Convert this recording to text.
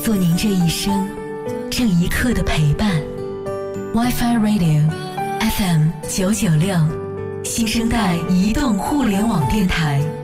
做您这一生这一刻的陪伴。 Wi-Fi Radio FM 996，新生代移动互联网电台。